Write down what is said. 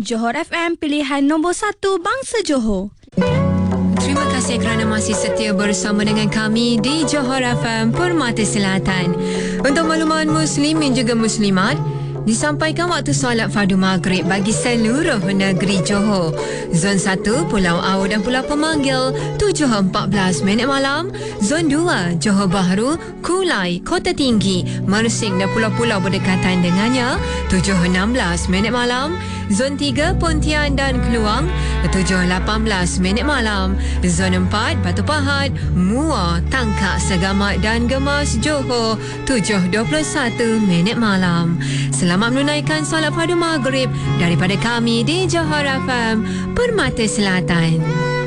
Johor FM, pilihan nombor 1 bangsa Johor. Terima kasih kerana masih setia bersama dengan kami di Johor FM Permata Selatan. Untuk makluman Muslim dan juga Muslimat, disampaikan waktu solat fardu maghrib bagi seluruh negeri Johor. Zon 1, Pulau Au dan Pulau Pemanggil, 7.14 malam. Zon 2, Johor Bahru, Kulai, Kota Tinggi, Mersing dan pulau-pulau berdekatan dengannya, 7.16 malam. Zon 3, Pontian dan Keluang, 7.18 malam. Zon 4, Batu Pahat, Muar, Tangkak, Segamat dan Gemas, Johor, 7.21 malam. Selamat menunaikan solat fardu maghrib daripada kami di Johor FM Permata Selatan.